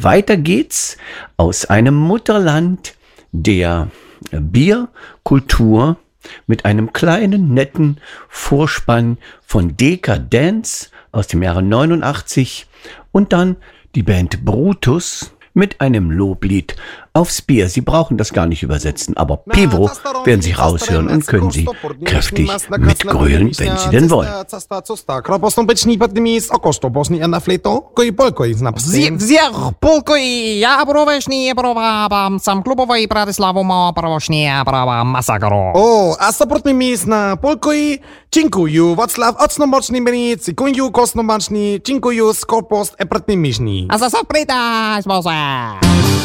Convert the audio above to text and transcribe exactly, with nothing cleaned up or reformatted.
weiter geht's aus einem Mutterland der Bierkultur mit einem kleinen, netten Vorspann von Dekadence aus dem Jahre neunundachtzig und dann die Band Brutus mit einem Loblied aufs Bier. Sie brauchen das gar nicht übersetzen, aber Pivo werden Sie raushören und können Sie kräftig mitgrölen, wenn Sie denn wollen. Всех полкой, я бровешни, бровабам, сам клубовой Братиславу, ма бровошни, бровам, масакро. O, a supportmi mis na polkoi, dziękuję, Wacław, ocnomoczni meni, dziękuję, kosnomoczni, dziękuję, skopost, e pratni miśni. А за соприта, споса.